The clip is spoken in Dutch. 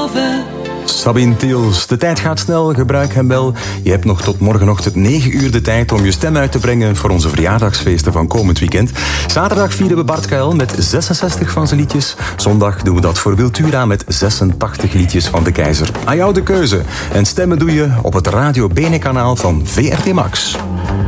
boven. Sabine Tiels, de tijd gaat snel, gebruik hem wel. Je hebt nog tot morgenochtend 9 uur de tijd om je stem uit te brengen voor onze verjaardagsfeesten van komend weekend. Zaterdag vieren we Bart Kuil met 66 van zijn liedjes. Zondag doen we dat voor Wiltura met 86 liedjes van de Keizer. Aan jou de keuze. En stemmen doe je op het Radio Bene kanaal van VRT Max.